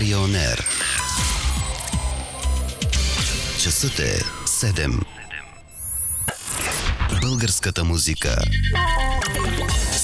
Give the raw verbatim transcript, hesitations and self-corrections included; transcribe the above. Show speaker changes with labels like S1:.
S1: България Он Ер. Часът е седем. Българската музика